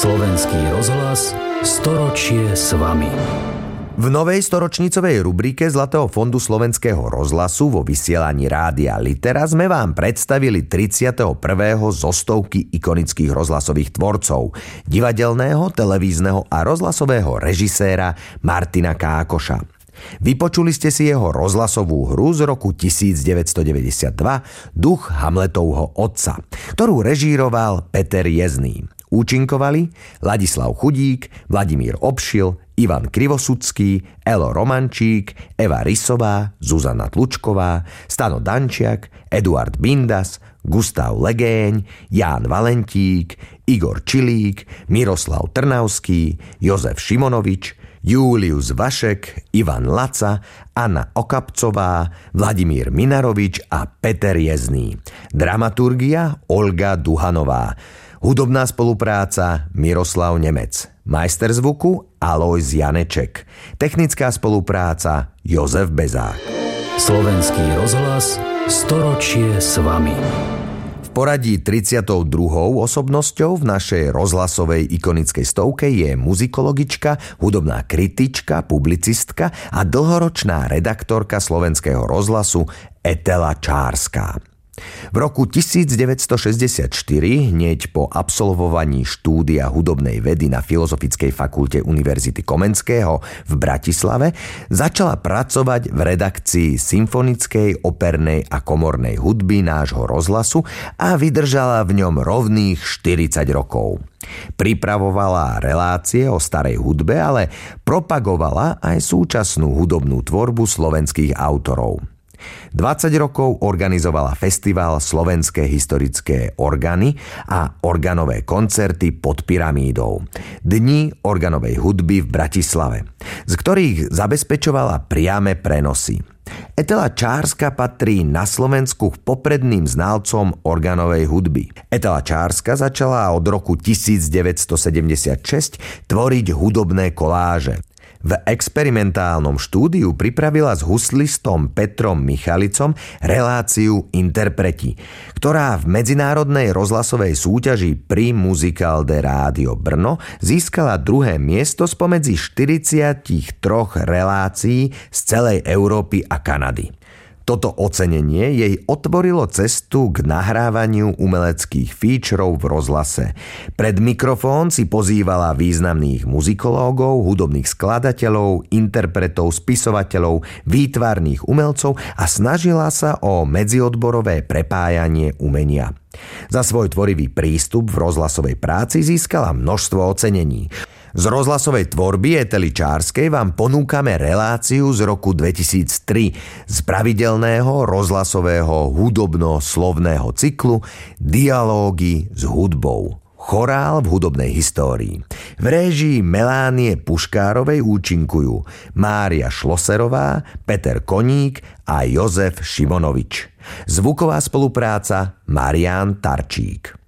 Slovenský rozhlas storočie s vami. V novej storočnicovej rubrike Zlatého fondu Slovenského rozhlasu vo vysielaní Rádia Litera sme vám predstavili 31. zo stovky ikonických rozhlasových tvorcov, divadelného, televízneho a rozhlasového režiséra Martina Kákoša. Vypočuli ste si jeho rozhlasovú hru z roku 1992 Duch Hamletovho otca, ktorú režíroval Peter Jezný. Účinkovali Ladislav Chudík, Vladimír Obšil, Ivan Krivosudský, Elo Romančík, Eva Rysová, Zuzana Tlučková, Stano Dančiak, Eduard Bindas, Gustav Legéň, Ján Valentík, Igor Čilík, Miroslav Trnavský, Jozef Šimonovič, Julius Vašek, Ivan Laca, Anna Okapcová, Vladimír Minarovič a Peter Jezný. Dramaturgia Olga Duhanová. Hudobná spolupráca Miroslav Nemec. Majster zvuku Alojz Janeček. Technická spolupráca Jozef Bezák. Slovenský rozhlas storočie s vami. V poradí 32. osobnosťou v našej rozhlasovej ikonickej stovke je muzikologička, hudobná kritička, publicistka a dlhoročná redaktorka Slovenského rozhlasu Etela Čárska. V roku 1964, hneď po absolvovaní štúdia hudobnej vedy na Filozofickej fakulte Univerzity Komenského v Bratislave, začala pracovať v redakcii symfonickej, opernej a komornej hudby nášho rozhlasu a vydržala v ňom rovných 40 rokov. Pripravovala relácie o starej hudbe, ale propagovala aj súčasnú hudobnú tvorbu slovenských autorov. 20 rokov organizovala festival Slovenské historické organy a organové koncerty pod pyramídou. Dni organovej hudby v Bratislave, z ktorých zabezpečovala priame prenosy. Etela Čárska patrí na Slovensku k popredným znalcom organovej hudby. Etela Čárska začala od roku 1976 tvoriť hudobné koláže. V experimentálnom štúdiu pripravila s huslistom Petrom Michalicom reláciu Interpreti, ktorá v medzinárodnej rozhlasovej súťaži Prix Musical de Radio Brno získala druhé miesto spomedzi 43 relácií z celej Európy a Kanady. Toto ocenenie jej otvorilo cestu k nahrávaniu umeleckých featurov v rozhlase. Pred mikrofón si pozývala významných muzikológov, hudobných skladateľov, interpretov, spisovateľov, výtvarných umelcov a snažila sa o medziodborové prepájanie umenia. Za svoj tvorivý prístup v rozhlasovej práci získala množstvo ocenení. Z rozhlasovej tvorby Etely Čárskej vám ponúkame reláciu z roku 2003 z pravidelného rozhlasového hudobno-slovného cyklu Dialógy s hudbou. Chorál v hudobnej histórii. V réžii Melánie Puškárovej účinkujú Mária Šloserová, Peter Koník a Jozef Šimonovič. Zvuková spolupráca Marián Tarčík.